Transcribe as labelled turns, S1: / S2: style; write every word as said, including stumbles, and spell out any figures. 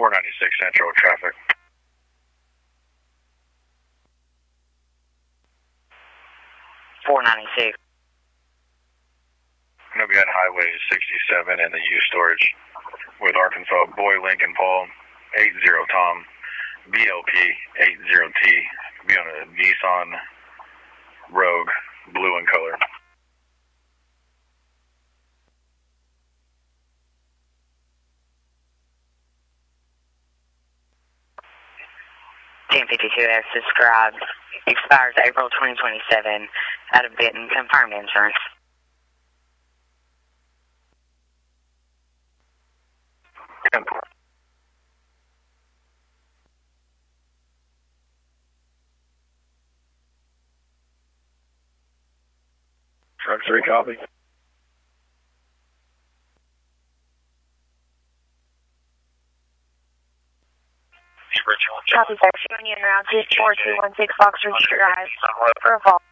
S1: four ninety-six Central traffic.
S2: four ninety-six.
S1: I'm going to be on Highway sixty-seven in the U storage with Arkansas Boy Lincoln Paul eighty Tom B L P eighty T. Be on a Nissan Rogue, blue in color.
S2: ten fifty-two as described. Expires April twenty twenty-seven. Out of Benton. Confirmed insurance.
S1: Truck three copy.
S3: Copy, sir. Union Route four two one six Fox Ridge Drive. For a fall.